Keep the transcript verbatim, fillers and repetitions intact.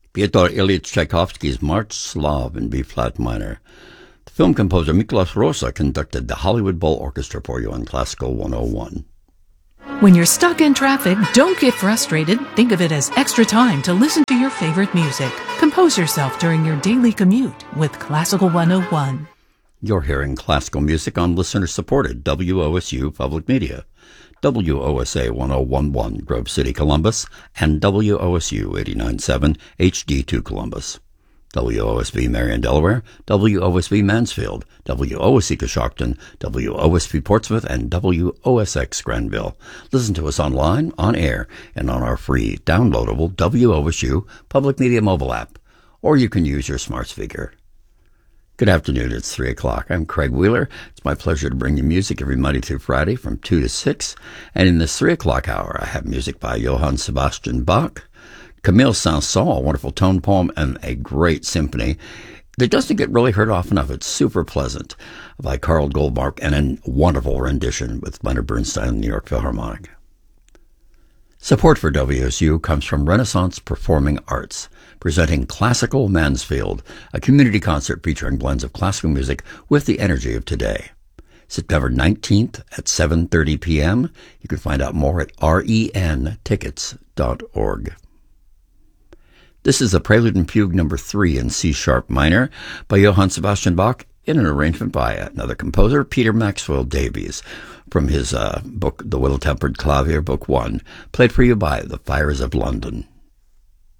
Pyotr Ilyich Tchaikovsky's March Slav in B-flat minor. The film composer Miklos Rosa conducted the Hollywood Bowl Orchestra for you on Classical one oh one. When you're stuck in traffic, don't get frustrated. Think of it as extra time to listen to your favorite music. Compose yourself during your daily commute with Classical one oh one. You're hearing classical music on listener-supported W O S U Public Media, W O S A ten eleven Grove City, Columbus, and W O S U eighty-nine point seven H D two Columbus, W O S B Marion, Delaware, W O S B Mansfield, W O S C Coshocton, W O S B Portsmouth, and W O S X Granville. Listen to us online, on air, and on our free, downloadable W O S U Public Media mobile app, or you can use your smart speaker. Good afternoon, it's three o'clock. I'm Craig Wheeler. It's my pleasure to bring you music every Monday through Friday from two to six. And in this three o'clock hour, I have music by Johann Sebastian Bach, Camille Saint-Saëns, a wonderful tone poem, and a great symphony that doesn't get really heard often enough. It's super pleasant, by Carl Goldmark, and a wonderful rendition with Leonard Bernstein and the New York Philharmonic. Support for W S U comes from Renaissance Performing Arts, presenting Classical Mansfield, a community concert featuring blends of classical music with the energy of today. September nineteenth at seven thirty p.m. You can find out more at ren tickets dot org. This is the Prelude and Fugue number three in C-sharp minor by Johann Sebastian Bach in an arrangement by another composer, Peter Maxwell Davies, from his uh, book, The Well-Tempered Clavier, Book One, played for you by the Fires of London.